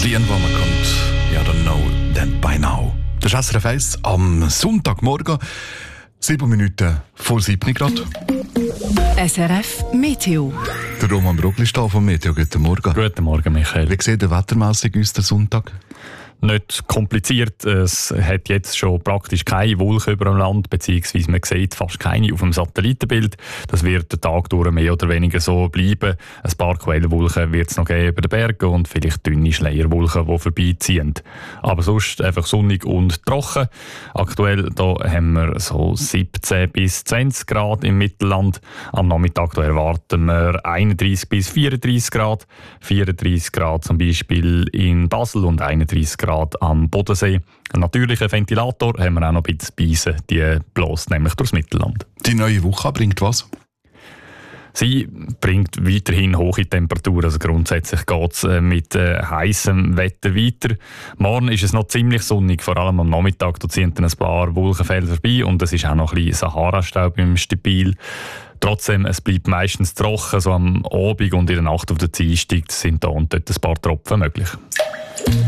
The End, wo man kommt. Ja, don't know then by now. Das ist SRF 1 am Sonntagmorgen. 7 Minuten vor 7 Grad. SRF Meteo. Der Roman Brugli ist da vom Meteo. Guten Morgen. Guten Morgen, Michael. Wie sieht der wettermässig aus, der Sonntag? Nicht kompliziert. Es hat jetzt schon praktisch keine Wolken über dem Land, beziehungsweise man sieht fast keine auf dem Satellitenbild. Das wird den Tag durch mehr oder weniger so bleiben. Ein paar Quellenwolken wird es noch geben über den Bergen und vielleicht dünne Schleierwolken, die vorbeiziehen. Aber sonst einfach sonnig und trocken. Aktuell da haben wir so 17 bis 20 Grad im Mittelland. Am Nachmittag da erwarten wir 31 bis 34 Grad. 34 Grad zum Beispiel in Basel und 31 Grad am Bodensee. Einen natürlichen Ventilator haben wir auch noch ein bisschen Beise, die bläst nämlich durchs Mittelland. Die neue Woche bringt was? Sie bringt weiterhin hohe Temperaturen, also grundsätzlich geht es mit heissem Wetter weiter. Morgen ist es noch ziemlich sonnig, vor allem am Nachmittag, da ziehen dann ein paar Wolkenfelder vorbei und es ist auch noch ein bisschen Sahara-Staub im Stibil. Trotzdem, es bleibt meistens trocken, so am Abend und in der Nacht auf der Dienstag sind da und dort ein paar Tropfen möglich.